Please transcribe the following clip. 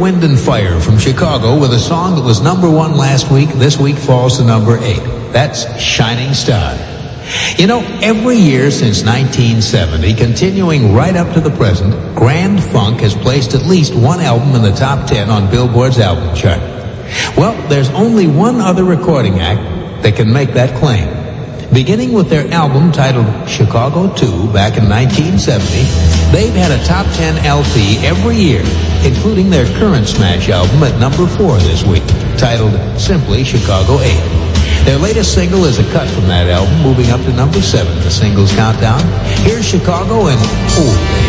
Wind and Fire from Chicago with a song that was #1 last week. This week falls to #8. That's Shining Star. You know, every year since 1970, continuing right up to the present, Grand Funk has placed at least one album in the top 10 on Billboard's album chart. Well, there's only one other recording act that can make that claim. Beginning with their album titled Chicago 2 back in 1970, they've had a top 10 LP every year, including their current smash album at #4 this week, titled simply Chicago 8. Their latest single is a cut from that album, moving up to #7 in the singles countdown. Here's Chicago and Old Days.